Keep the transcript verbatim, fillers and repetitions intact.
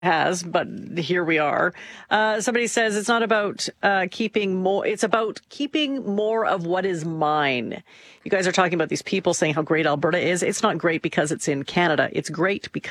has, but here we are. Uh, somebody says it's not about uh, keeping more, it's about keeping more of what is mine. You guys are talking about these people saying how great Alberta is. It's not great because it's in Canada. It's great because